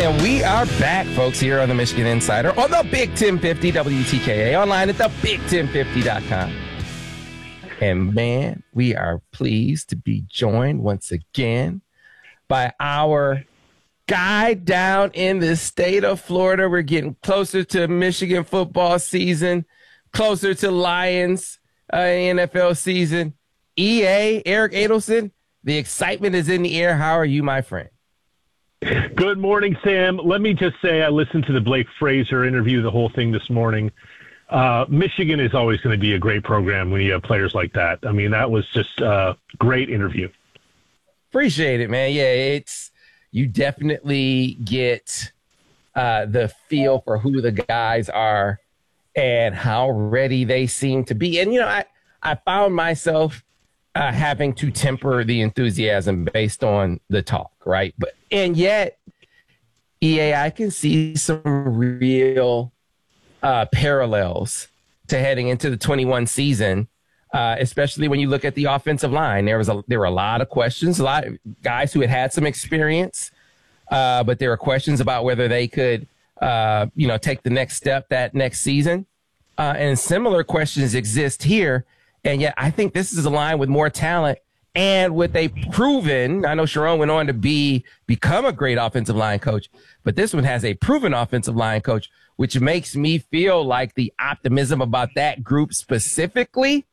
And we are back, folks, here on the Michigan Insider on the Big 1050 WTKA, online at thebig1050.com. And man, we are pleased to be joined once again by our guy down in the state of Florida. We're getting closer to Michigan football season, closer to Lions NFL season. EA, Eric Adelson, the excitement is in the air. How are you, my friend? Good morning, Sam. Let me just say I listened to the Blake Fraser interview, the whole thing this morning. Michigan is always going to be a great program when you have players like that. I mean, that was just a great interview. Appreciate it, man. Yeah, you definitely get the feel for who the guys are and how ready they seem to be. And, you know, I found myself having to temper the enthusiasm based on the talk, right? And yet, EA, I can see some real parallels to heading into the 21 season, especially when you look at the offensive line. There were a lot of questions, a lot of guys who had some experience, but there were questions about whether they could, take the next step that next season. And similar questions exist here. And yet I think this is a line with more talent and with a proven, I know Sharon went on to become a great offensive line coach, but this one has a proven offensive line coach, which makes me feel like the optimism about that group specifically,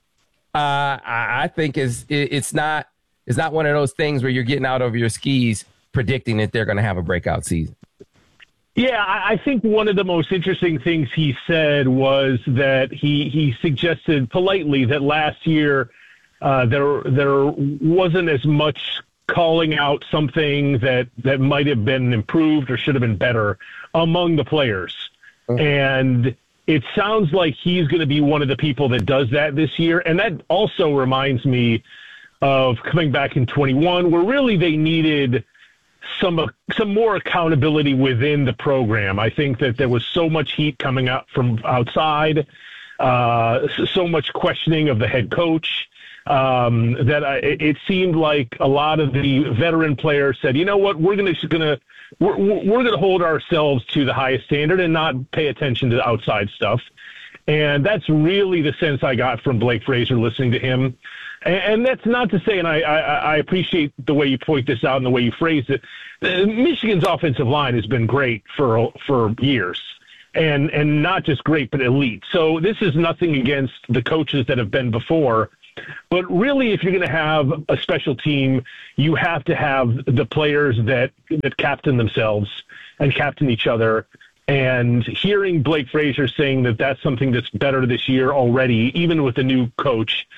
I think it's not one of those things where you're getting out over your skis predicting that they're going to have a breakout season. Yeah, I think one of the most interesting things he said was that he suggested politely that last year there wasn't as much calling out something that might have been improved or should have been better among the players. Mm-hmm. And it sounds like he's going to be one of the people that does that this year. And that also reminds me of coming back in 21, where really they needed some more accountability within the program. I think that there was so much heat coming out from outside, so much questioning of the head coach, that it seemed like a lot of the veteran players said, you know what, we're going to hold ourselves to the highest standard and not pay attention to the outside stuff. And that's really the sense I got from Blake Fraser listening to him. And that's not to say, and I appreciate the way you point this out and the way you phrased it, Michigan's offensive line has been great for years. And not just great, but elite. So this is nothing against the coaches that have been before. But really, if you're going to have a special team, you have to have the players that captain themselves and captain each other. And hearing Blake Fraser saying that that's something that's better this year already, even with the new coach,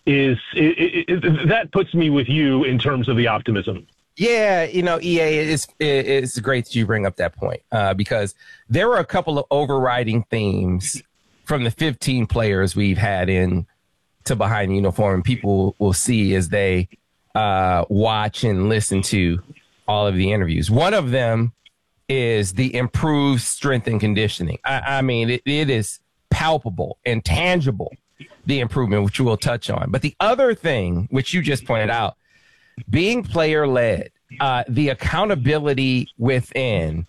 that puts me with you in terms of the optimism. Yeah, EA, it's great that you bring up that point because there were a couple of overriding themes from the 15 players we've had in to Behind the Uniform, and people will see as they watch and listen to all of the interviews. One of them is the improved strength and conditioning. I mean, it is palpable and tangible, the improvement, which we'll touch on. But the other thing, which you just pointed out, being player-led, the accountability within,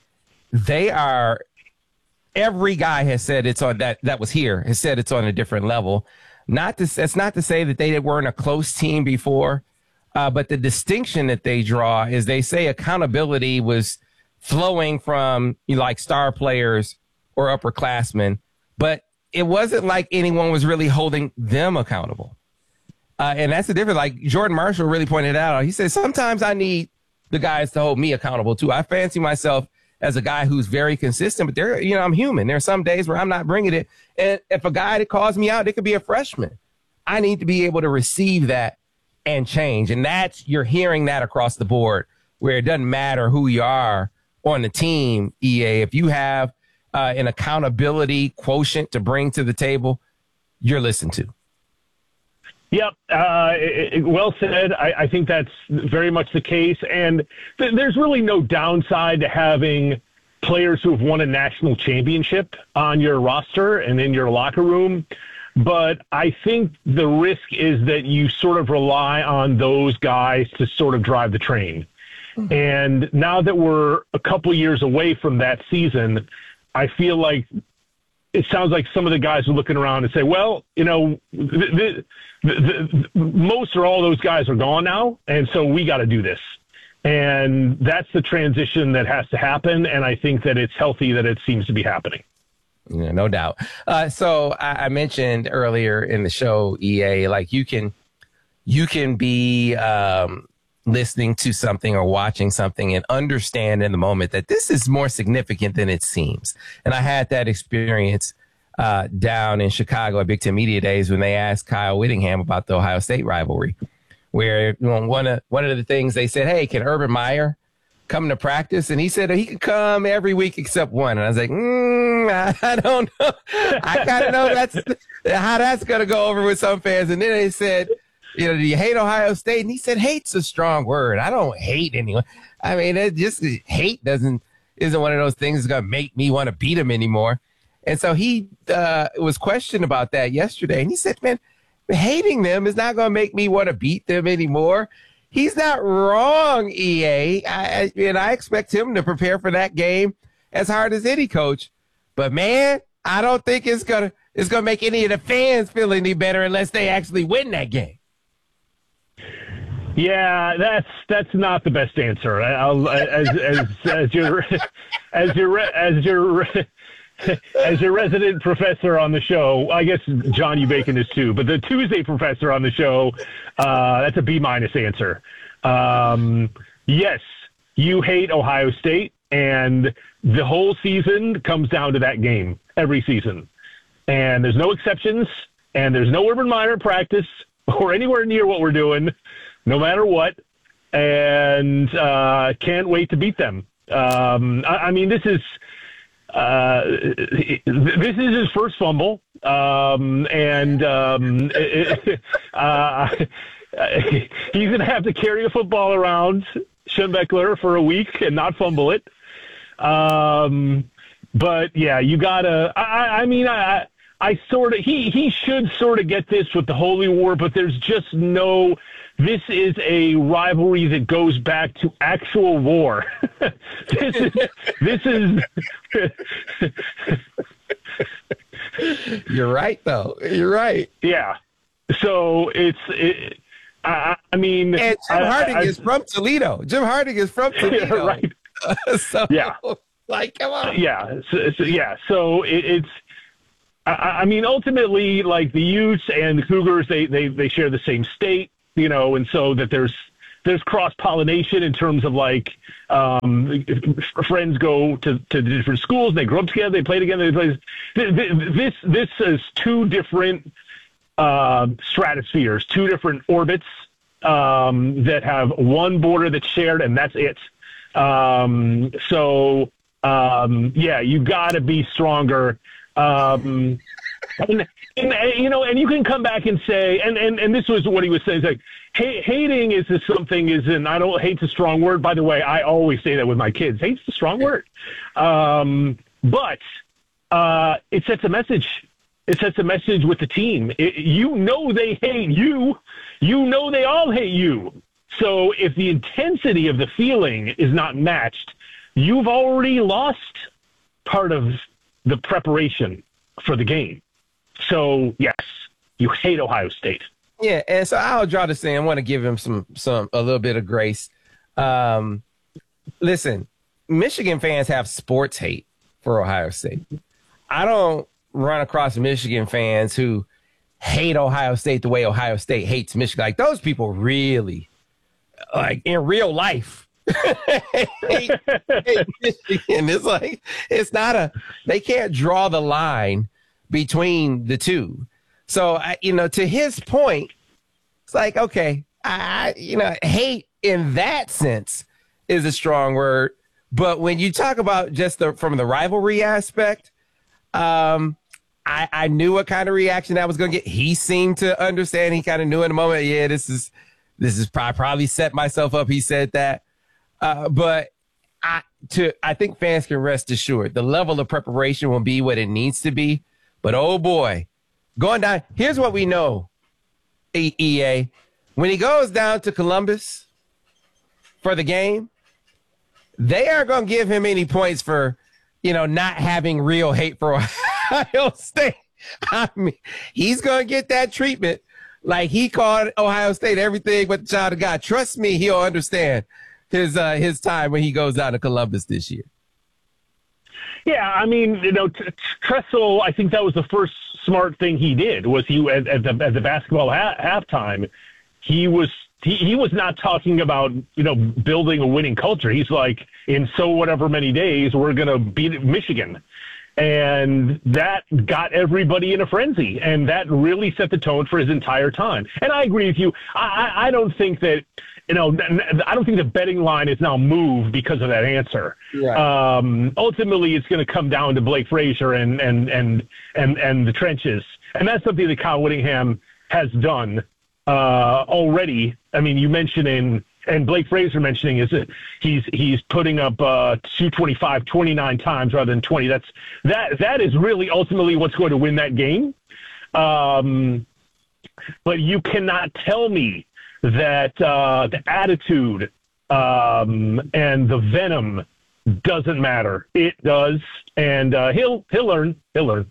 every guy has said it's on that was here, has said it's on a different level. It's not to say that they weren't a close team before, but the distinction that they draw is they say accountability was flowing from like star players or upperclassmen, but it wasn't like anyone was really holding them accountable. And that's the difference. Like Jordan Marshall really pointed out, he said, sometimes I need the guys to hold me accountable too. I fancy myself as a guy who's very consistent, but I'm human. There are some days where I'm not bringing it. And if a guy that calls me out, it could be a freshman. I need to be able to receive that and change. And you're hearing that across the board, where it doesn't matter who you are on the team, EA. If you have an accountability quotient to bring to the table, you're listened to. Yep. Well said. I think that's very much the case. And there's really no downside to having players who have won a national championship on your roster and in your locker room. But I think the risk is that you sort of rely on those guys to sort of drive the train. And now that we're a couple years away from that season, I feel like it sounds like some of the guys are looking around and say, well, you know, most or all those guys are gone now, and so we got to do this. And that's the transition that has to happen, and I think that it's healthy that it seems to be happening. Yeah, no doubt. So I mentioned earlier in the show, EA, like you can be listening to something or watching something and understand in the moment that this is more significant than it seems. And I had that experience down in Chicago at Big Ten Media Days when they asked Kyle Whittingham about the Ohio State rivalry, where you know, one of the things they said, hey, can Urban Meyer come to practice? And he said he could come every week except one. And I was like, I don't know. I kind of know how that's going to go over with some fans. And then they said, you know, do you hate Ohio State? And he said, hate's a strong word. I don't hate anyone. I mean, hate isn't one of those things that's going to make me want to beat him anymore. And so he was questioned about that yesterday. And he said, man, hating them is not going to make me want to beat them anymore. He's not wrong, EA. And I expect him to prepare for that game as hard as any coach. But, man, I don't think it's gonna make any of the fans feel any better unless they actually win that game. Yeah, that's not the best answer. As your resident professor on the show, I guess John Bacon is too, but the Tuesday professor on the show, that's a B- answer. Yes, you hate Ohio State, and the whole season comes down to that game every season. And there's no exceptions, and there's no Urban Meyer practice or anywhere near what we're doing, no matter what, and can't wait to beat them. I mean, this is his first fumble, and he's going to have to carry the football around Schembechler for a week and not fumble it. But yeah, you gotta. I sort of he should sort of get this with the Holy War, but there's just no. This is a rivalry that goes back to actual war. This is. You're right, though. You're right. Yeah. So I mean, and Jim Harding is from Toledo. Jim Harding is from Toledo, right? So, yeah. Like, come on. Yeah. So it's. I mean, ultimately, like the Utes and the Cougars, they share the same state, you know, and so that there's cross-pollination in terms of like friends go to different schools, they grow up together, they play together. This is two different stratospheres, two different orbits that have one border that's shared, and that's it. Yeah, you got to be stronger. And you know, and you can come back and say, and this was what he was saying, like, hating isn't, I don't, hate's a strong word. By the way, I always say that with my kids. Hate's a strong word. But it sets a message. It sets a message with the team. You know they hate you. You know they all hate you. So if the intensity of the feeling is not matched, you've already lost part of the preparation for the game. So, yes, you hate Ohio State. Yeah, and so I'll draw this in. I want to give him a little bit of grace. Listen, Michigan fans have sports hate for Ohio State. I don't run across Michigan fans who hate Ohio State the way Ohio State hates Michigan. Like, those people really, like, in real life, hate Michigan. It's like, they can't draw the line between the two. So, to his point, it's like, okay, hate in that sense is a strong word. But when you talk about just from the rivalry aspect, I knew what kind of reaction that was going to get. He seemed to understand. He kind of knew in the moment, yeah, this is probably set myself up. He said that. But I think fans can rest assured the level of preparation will be what it needs to be. But, oh, boy, going down. Here's what we know, EA. When he goes down to Columbus for the game, they aren't going to give him any points for, not having real hate for Ohio State. I mean, he's going to get that treatment. Like he called Ohio State everything but the child of God. Trust me, he'll understand his time when he goes down to Columbus this year. Yeah, I mean, Tressel, I think that was the first smart thing he did was he at the basketball halftime, he was not talking about, building a winning culture. He's like, in so whatever many days, we're going to beat Michigan. And that got everybody in a frenzy. And that really set the tone for his entire time. And I agree with you. I don't think that, I don't think the betting line is now moved because of that answer. Right. Ultimately, it's going to come down to Blake Frazier and the trenches. And that's something that Kyle Whittingham has done already. I mean, you mentioned and Blake Frazier mentioning is that he's putting up 225 29 times rather than 20. That is really ultimately what's going to win that game. But you cannot tell me that the attitude and the venom doesn't matter. It does, and he'll learn. He'll learn.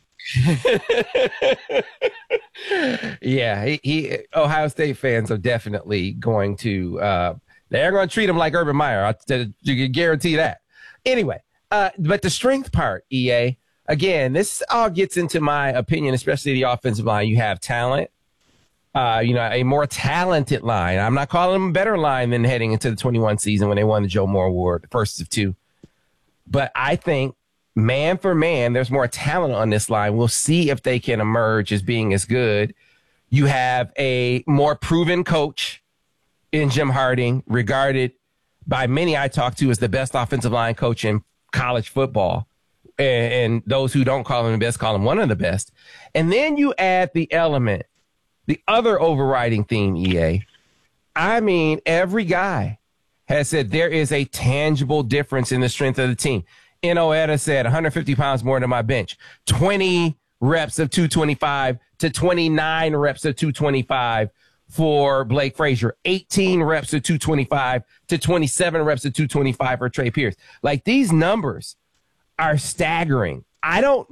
Yeah, he Ohio State fans are definitely going to they're going to treat him like Urban Meyer. You can guarantee that. Anyway, but the strength part, EA, again, this all gets into my opinion, especially the offensive line. You have talent, a more talented line. I'm not calling them a better line than heading into the 21 season when they won the Joe Moore Award, the first of two. But I think man for man, there's more talent on this line. We'll see if they can emerge as being as good. You have a more proven coach in Jim Harding, regarded by many I talk to as the best offensive line coach in college football. And those who don't call him the best call him one of the best. And then you add the element, the other overriding theme, EA. I mean, every guy has said there is a tangible difference in the strength of the team. Etta said 150 pounds more than my bench, 20 reps of 225 to 29 reps of 225 for Blake Frazier, 18 reps of 225 to 27 reps of 225 for Trey Pierce. Like, these numbers are staggering. I don't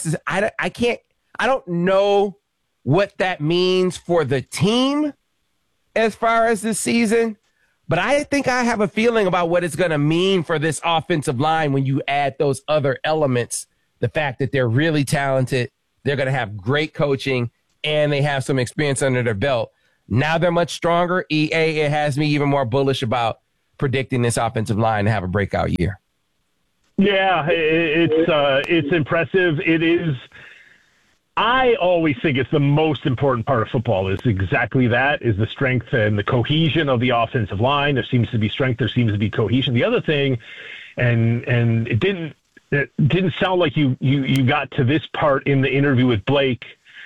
know what that means for the team as far as this season, but I think I have a feeling about what it's going to mean for this offensive line when you add those other elements, the fact that they're really talented, they're going to have great coaching, and they have some experience under their belt. Now they're much stronger. EA, it has me even more bullish about predicting this offensive line to have a breakout year. Yeah, it's impressive. It is. I always think it's the most important part of football is exactly that, is the strength and the cohesion of the offensive line. There seems to be strength. There seems to be cohesion. The other thing, and it didn't sound like you got to this part in the interview with Blake,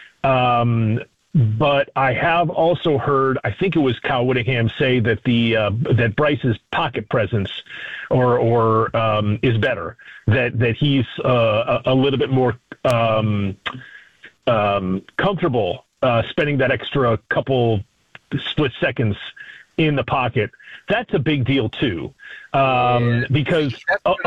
but I have also heard, I think it was Kyle Whittingham say that that Bryce's pocket presence or is better, that he's a little bit more comfortable spending that extra couple split seconds in the pocket. That's a big deal too, because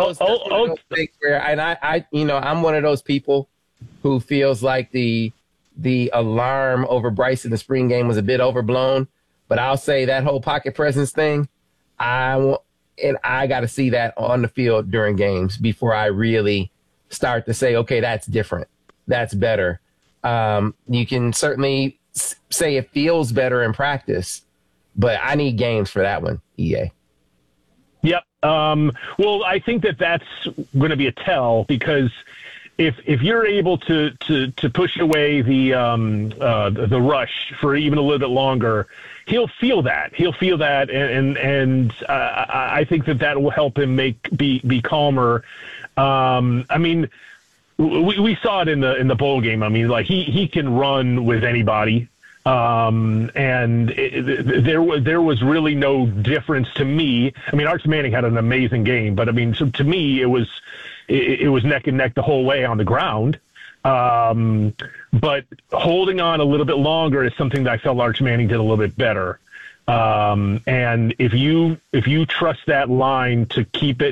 I'm one of those people who feels like the alarm over Bryce in the spring game was a bit overblown. But I'll say that whole pocket presence thing, I got to see that on the field during games before I really start to say, okay, that's different, that's better. You can certainly say it feels better in practice, but I need games for that one, EA. Yep. Well, I think that's going to be a tell, because if you're able to push away the rush for even a little bit longer, he'll feel that. And I think that will help him be calmer. I mean, we saw it in the bowl game. I mean, like he can run with anybody. And there was really no difference to me. I mean, Arch Manning had an amazing game, but I mean, so to me, it was neck and neck the whole way on the ground. But holding on a little bit longer is something that I felt Arch Manning did a little bit better. And if you trust that line to keep it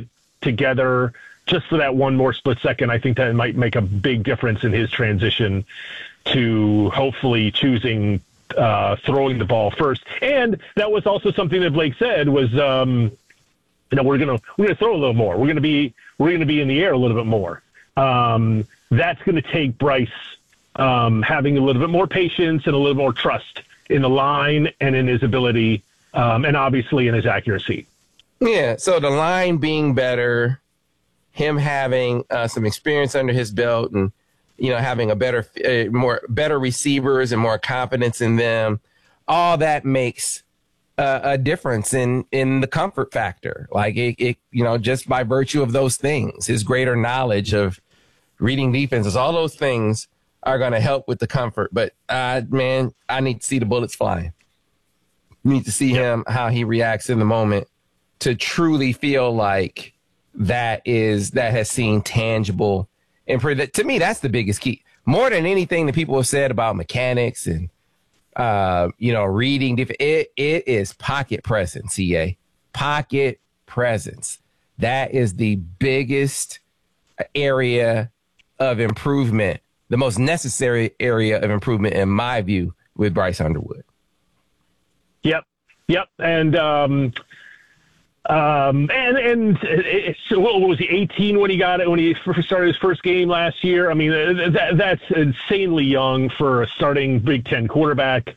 together just for that one more split second, I think that might make a big difference in his transition to hopefully choosing throwing the ball first. And that was also something that Blake said was, we're gonna throw a little more. We're gonna be in the air a little bit more. That's gonna take Bryce having a little bit more patience and a little more trust in the line and in his ability, and obviously in his accuracy. Yeah. So the line being better, him having some experience under his belt, and having a better receivers and more confidence in them, all that makes a difference in the comfort factor. Like it just by virtue of those things, his greater knowledge of reading defenses, all those things are going to help with the comfort. But man, I need to see the bullets flying. Need to see him, how he reacts in the moment, to truly feel like that has seen tangible improvement. To me, that's the biggest key. More than anything that people have said about mechanics and reading, it is pocket presence, CA. Pocket presence. That is the biggest area of improvement, the most necessary area of improvement, in my view, with Bryce Underwood. Yep. And what was he, 18 when he first started his first game last year? I mean, that's insanely young for a starting Big Ten quarterback.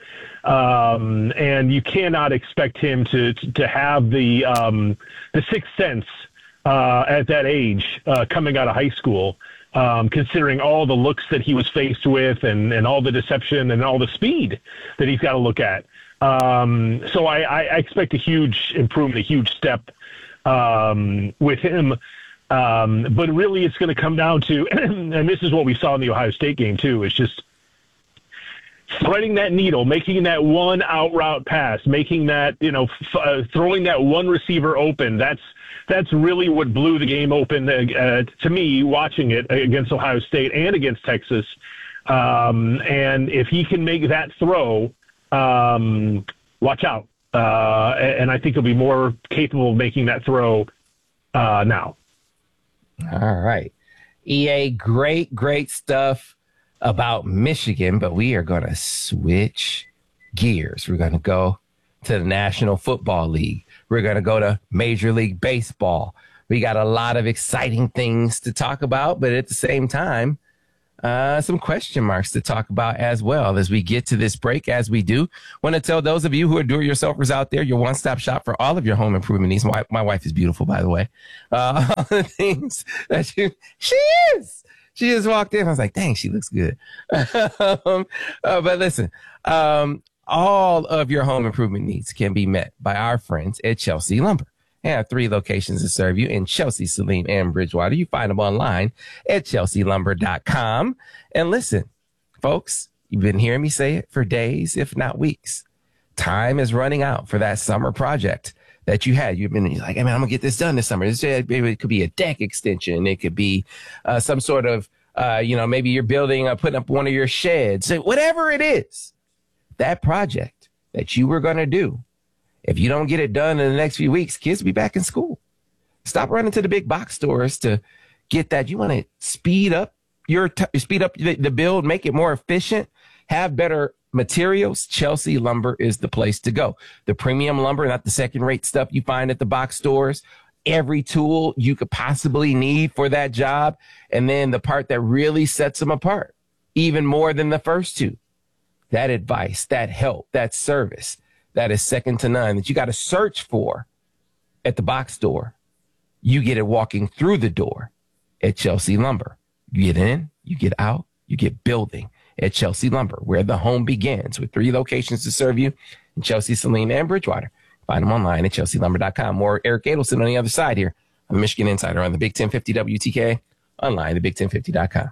And you cannot expect him to have the sixth sense at that age coming out of high school, considering all the looks that he was faced with and all the deception and all the speed that he's got to look at. So I expect a huge improvement, a huge step with him. But really it's going to come down to, and this is what we saw in the Ohio State game too, is just threading that needle, making that one out route pass, making that, throwing that one receiver open. That's really what blew the game open to me, watching it against Ohio State and against Texas. And if he can make that throw, watch out. And I think he'll be more capable of making that throw now. All right. EA, great stuff about Michigan, but we are going to switch gears. We're going to go to the National Football League. We're going to go to Major League Baseball. We got a lot of exciting things to talk about, but at the same time, some question marks to talk about as well as we get to this break. As we do, want to tell those of you who are do-it-yourselfers out there, your one-stop shop for all of your home improvement needs. My wife is beautiful, by the way. All the things that she is. She just walked in. I was like, dang, she looks good. But listen, all of your home improvement needs can be met by our friends at Chelsea Lumber. They have 3 locations to serve you in Chelsea, Saline, and Bridgewater. You find them online at chelsealumber.com. And listen, folks, you've been hearing me say it for days, if not weeks. Time is running out for that summer project that you had. You're like, hey, man, I'm going to get this done this summer. It could be a deck extension. It could be some sort of, maybe you're building, putting up one of your sheds. Whatever it is, that project that you were going to do, if you don't get it done in the next few weeks, kids will be back in school. Stop running to the big box stores to get that. You want to speed up the build, make it more efficient, have better materials. Chelsea Lumber is the place to go. The premium lumber, not the second-rate stuff you find at the box stores. Every tool you could possibly need for that job. And then the part that really sets them apart, even more than the first two, that advice, that help, that service, that is second to none, that you got to search for at the box store. You get it walking through the door at Chelsea Lumber. You get in, you get out, you get building at Chelsea Lumber, where the home begins, with 3 locations to serve you in Chelsea, Saline, and Bridgewater. Find them online at chelsealumber.com. More Eric Adelson on the other side here. I'm a Michigan Insider on the Big 1050 WTK, online at big1050.com.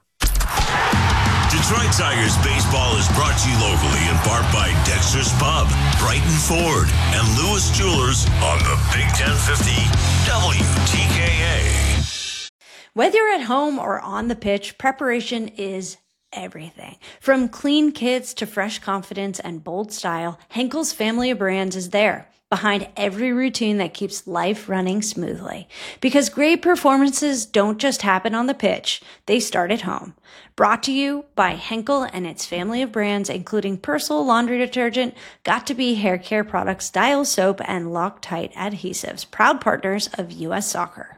Detroit Tigers baseball is brought to you locally in part by Dexter's Pub, Brighton Ford, and Lewis Jewelers on the Big 1050 WTKA. Whether you're at home or on the pitch, preparation is everything. From clean kits to fresh confidence and bold style, Henkel's family of brands is there. behind every routine that keeps life running smoothly. Because great performances don't just happen on the pitch, they start at home. Brought to you by Henkel and its family of brands, including Persil laundry detergent, Got2b hair care products, Dial soap, and Loctite adhesives, proud partners of U.S. Soccer.